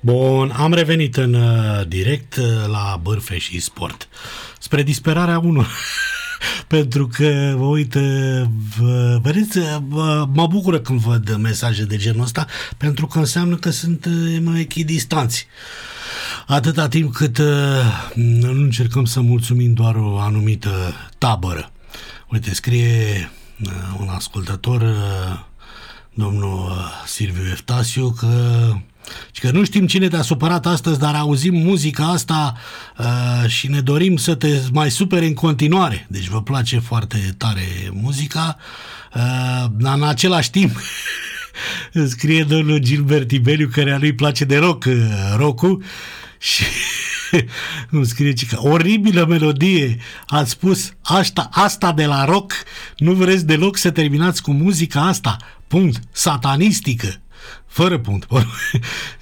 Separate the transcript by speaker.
Speaker 1: Bun, am revenit în direct la Bârfe și Sport. Spre disperarea unor. Pentru că, uite, vedeți, mă bucură când văd mesaje de genul ăsta, pentru că înseamnă că suntem echidistanți. Atâta timp cât nu încercăm să mulțumim doar o anumită tabără. Uite, scrie un ascultător, domnul Silviu Eftasiu, că nu știm cine te-a supărat astăzi, dar auzim muzica asta și ne dorim să te mai supere în continuare. Deci vă place foarte tare muzica, dar în același timp scrie domnul Gilbert Tiberiu, care lui place deloc rock-ul și îmi scrie că oribilă melodie, ați spus asta de la rock, nu vreți deloc să terminați cu muzica asta, punct, satanistică. Fără punct.